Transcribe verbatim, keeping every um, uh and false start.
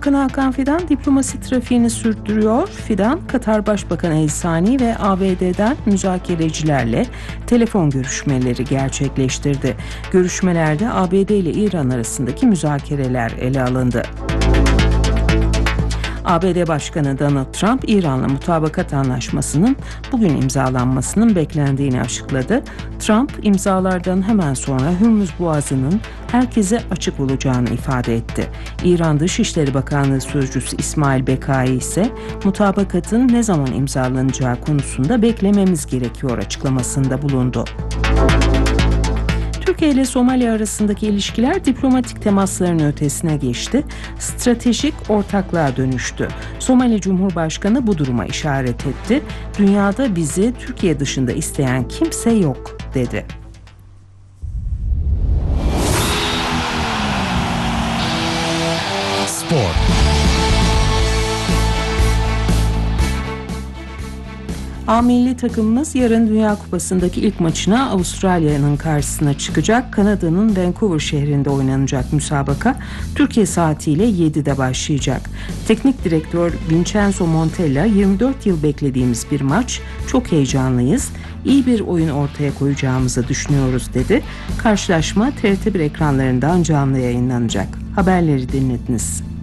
Başbakanı Hakan Fidan diplomasi trafiğini sürdürüyor. Fidan, Katar Başbakanı El Sani ve A B D'den müzakerecilerle telefon görüşmeleri gerçekleştirdi. Görüşmelerde A B D ile İran arasındaki müzakereler ele alındı. A B D Başkanı Donald Trump, İran'la mutabakat anlaşmasının bugün imzalanmasının beklendiğini açıkladı. Trump, imzalardan hemen sonra Hürmüz Boğazı'nın herkese açık olacağını ifade etti. İran Dışişleri Bakanlığı Sözcüsü İsmail Bekai ise mutabakatın ne zaman imzalanacağı konusunda beklememiz gerekiyor açıklamasında bulundu. Türkiye ile Somali arasındaki ilişkiler diplomatik temasların ötesine geçti, stratejik ortaklığa dönüştü. Somali Cumhurbaşkanı bu duruma işaret etti. Dünyada bizi Türkiye dışında isteyen kimse yok, dedi. Spor. A milli takımımız yarın Dünya Kupası'ndaki ilk maçına Avustralya'nın karşısına çıkacak. Kanada'nın Vancouver şehrinde oynanacak müsabaka Türkiye saatiyle yedide başlayacak. Teknik direktör Vincenzo Montella, yirmi dört yıl beklediğimiz bir maç, çok heyecanlıyız, iyi bir oyun ortaya koyacağımızı düşünüyoruz, dedi. Karşılaşma T R T bir ekranlarından canlı yayınlanacak. Haberleri dinlediniz.